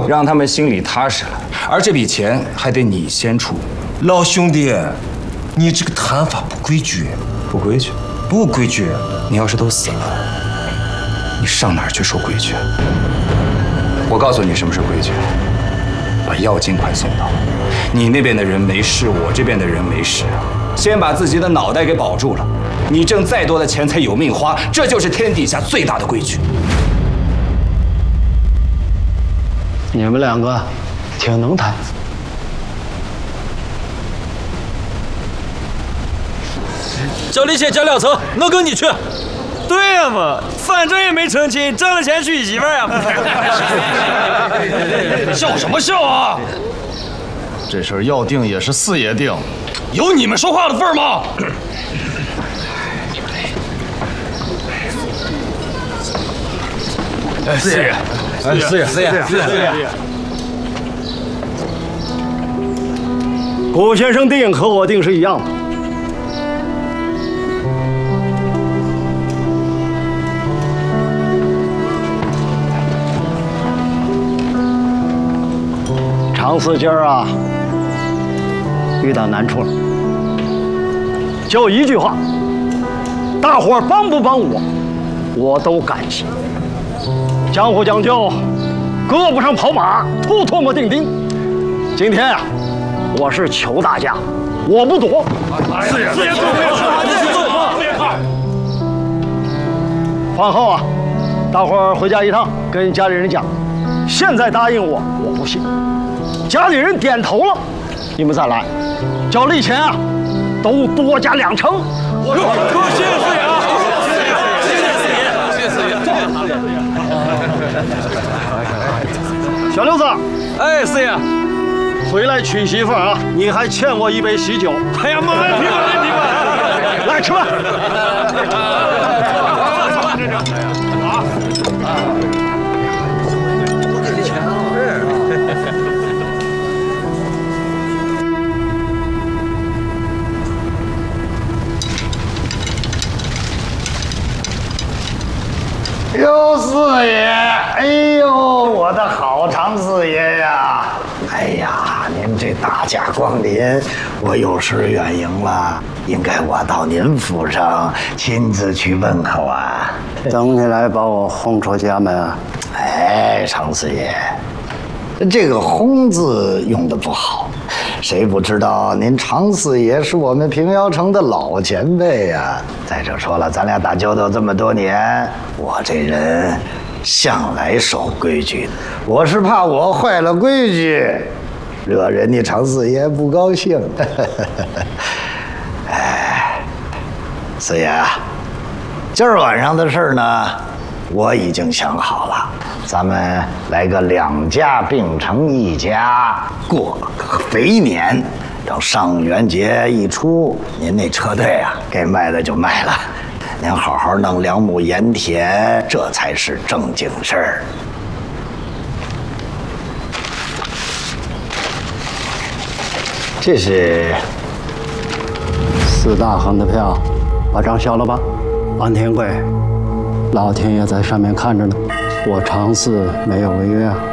让他们心里踏实了。而这笔钱还得你先出。 老兄弟，你这个谈法不规矩， 不规矩？ 不规矩。 你要是都死了，你上哪儿去说规矩？我告诉你什么是规矩，把药尽快送到。你那边的人没事，我这边的人没事，先把自己的脑袋给保住了。你挣再多的钱才有命花，这就是天底下最大的规矩。 你们两个挺能谈。 交利钱交2成，我跟你去。 对呀嘛，反正也没成亲，挣了钱娶媳妇儿呀。 笑什么笑啊？ 这事儿要定也是四爷定，有你们说话的份儿吗？ 哎，四爷，哎，四爷， 顾先生定和我定是一样的。常四今儿啊，遇到难处了，就一句话，大伙儿帮不帮我，我都感激。江湖讲究，胳膊上跑马，吐沫钉钉。今天啊，我是求大家，我不躲。 四爷， 饭后啊，大伙儿回家一趟，跟家里人讲，现在答应我，我不信。家里人点头了，你们再来，交利钱啊，都多加2成。 谢谢四爷啊！谢谢四爷！ 小六子， 哎，四爷， 回来娶媳妇啊，你还欠我一杯喜酒。 哎呀，没问题，没问题， 来吃饭。 哟，四爷！哎呦，我的好常四爷呀！哎呀，您这大驾光临，我有失远迎了，应该我到您府上亲自去问候啊。 等你来把我轰出家门啊！ 哎，常四爷，这个“轰”字用的不好。谁不知道您常四爷是我们平遥城的老前辈呀？再者说了，咱俩打交道这么多年，我这人向来守规矩的，我是怕我坏了规矩，惹人家常四爷不高兴。哎，四爷啊，今儿晚上的事呢，我已经想好了。咱们来个2家并成1家，过个肥年。等上元节一出，您那车队啊，该卖的就卖了。您好好弄2亩盐田，这才是正经事儿。这是 4大横的票，把账销了吧。安天贵，老天爷在上面看着呢。我常四没有违约啊。